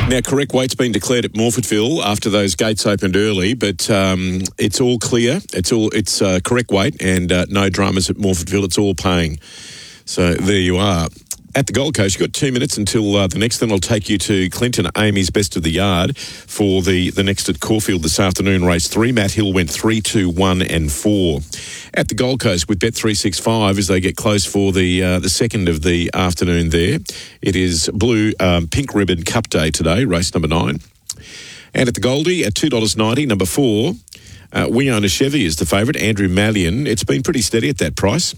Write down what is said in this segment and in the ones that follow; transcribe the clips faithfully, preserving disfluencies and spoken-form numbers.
Now, correct weight's been declared at Morfordville after those gates opened early, but um, it's all clear. It's all it's uh, correct weight and uh, no dramas at Morfordville. It's all paying. So there you are. At the Gold Coast, you've got two minutes until uh, the next. Then I'll take you to Clinton, Amy's Best of the Yard for the, the next at Caulfield this afternoon, race three. Matt Hill went three, two, one and four. At the Gold Coast with Bet three sixty-five as they get close for the uh, the second of the afternoon there. It is Blue um, Pink Ribbon Cup Day today, race number nine. And at the Goldie at two dollars ninety, number four, uh, We Own a Chevy is the favourite, Andrew Mallion. It's been pretty steady at that price.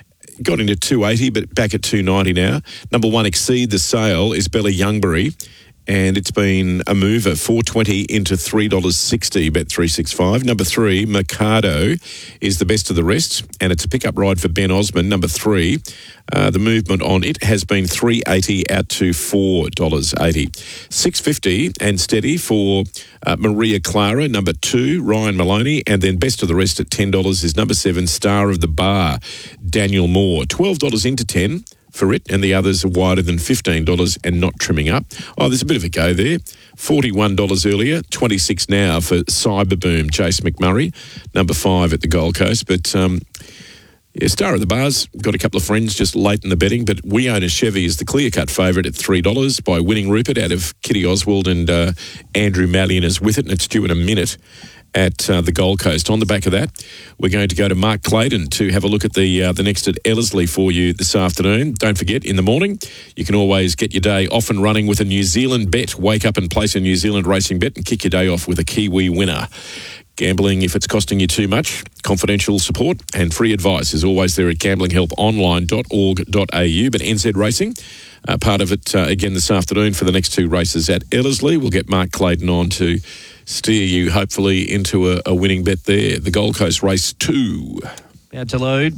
Got into two eighty, but back at two ninety now. Number one, Exceed the Sale, is Bella Youngbury, and it's been a mover, four twenty into three dollars sixty, Bet three sixty-five. Number three, Mercado, is the best of the rest, and it's a pickup ride for Ben Osmond. Number three, uh, the movement on it has been three eighty out to four dollars eighty. six fifty and steady for uh, Maria Clara. Number two, Ryan Maloney, and then best of the rest at ten dollars is number seven, Star of the Bar, Daniel Moore. twelve dollars into ten for it, and the others are wider than fifteen dollars and not trimming up. Oh, there's a bit of a go there. forty-one dollars earlier, twenty-six now for Cyberboom, Jace McMurray, number five at the Gold Coast. But um, yeah, Star of the Bar's got a couple of friends just late in the betting, but We Own a Chevy is the clear-cut favourite at three dollars by Winning Rupert out of Kitty Oswald, and uh, Andrew Mallion is with it, and it's due in a minute at uh, the Gold Coast. On the back of that, we're going to go to Mark Clayton to have a look at the uh, the next at Ellerslie for you this afternoon. Don't forget, in the morning, you can always get your day off and running with a New Zealand bet. Wake up and place a New Zealand racing bet and kick your day off with a Kiwi winner. Gambling, if it's costing you too much, confidential support and free advice is always there at gambling help online dot org dot a u. But N Z Racing, uh, part of it uh, again this afternoon for the next two races at Ellerslie. We'll get Mark Clayton on to steer you, hopefully, into a, a winning bet there. The Gold Coast race two. About to load.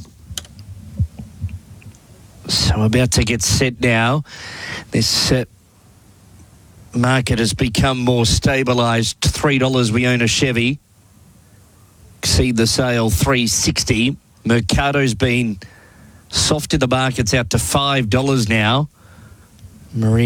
So about to get set now. This set market has become more stabilised. three dollars We Own a Chevy. Exceed the Sale, three sixty. Mercado's been soft in the markets out to five dollars now. Maria